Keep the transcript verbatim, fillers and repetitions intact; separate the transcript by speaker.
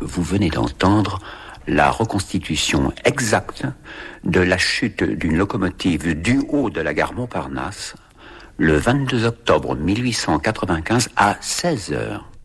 Speaker 1: vous venez d'entendre la reconstitution exacte de la chute d'une locomotive du haut de la gare Montparnasse le vingt-deux octobre mille huit cent quatre-vingt-quinze à seize heures.